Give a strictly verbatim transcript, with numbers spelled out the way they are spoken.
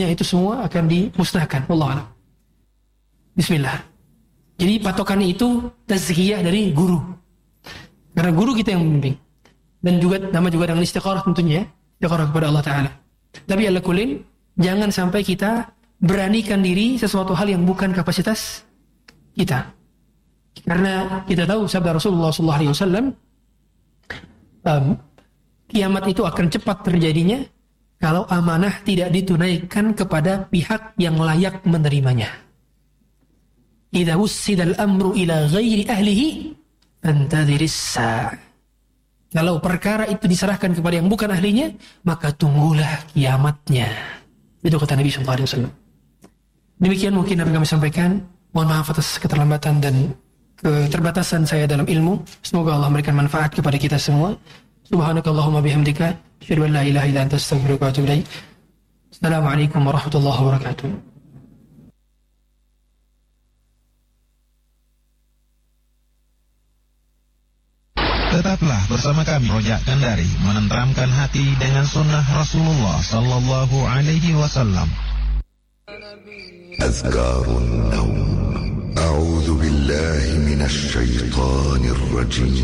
selanjutnya itu semua akan dimusnahkan. Wallahu a'lam. Bismillah. Jadi patokannya itu tazkiyah dari guru. Karena guru kita yang membimbing. Dan juga nama juga dengan istiqarah tentunya, istiqarah kepada Allah Ta'ala. Tapi ala kulin, jangan sampai kita beranikan diri sesuatu hal yang bukan kapasitas kita. Karena kita tahu sabda Rasulullah sallallahu alaihi wasallam, um, kiamat itu akan cepat terjadinya kalau amanah tidak ditunaikan kepada pihak yang layak menerimanya. Idza wussidal amru ila ghairi ahlihi fantadhiris sa'. Kalau perkara itu diserahkan kepada yang bukan ahlinya, maka tunggulah kiamatnya. Itu kata Nabi sallallahu alaihi wasallam. Demikian mungkin yang kami sampaikan. Mohon maaf atas keterlambatan dan keterbatasan saya dalam ilmu. Semoga Allah memberikan manfaat kepada kita semua. Subhanakallahumma bihamdika, asyhadu an la ilaha illa anta, astaghfiruka wa atubu ilaik. Assalamualaikum warahmatullahi wabarakatuh. Tetaplah bersama kami, Rojak Kandari, menenteramkan hati dengan sunnah Rasulullah sallallahu alaihi wasallam. أذكار النوم. أعوذ بالله من الشيطان الرجيم.